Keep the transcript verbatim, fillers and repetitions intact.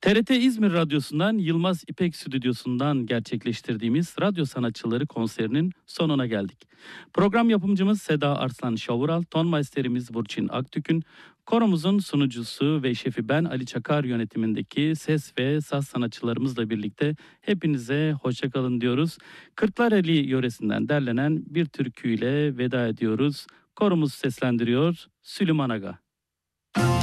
T R T İzmir Radyosu'ndan Yılmaz İpek Stüdyosu'ndan gerçekleştirdiğimiz radyo sanatçıları konserinin sonuna geldik. Program yapımcımız Seda Arslan Şavural, ton maisterimiz Burçin Aktükün, koromuzun sunucusu ve şefi ben Ali Çakar yönetimindeki ses ve saz sanatçılarımızla birlikte hepinize hoşça kalın diyoruz. Kırklareli yöresinden derlenen bir türküyle veda ediyoruz. Koromuz seslendiriyor Süleyman Aga.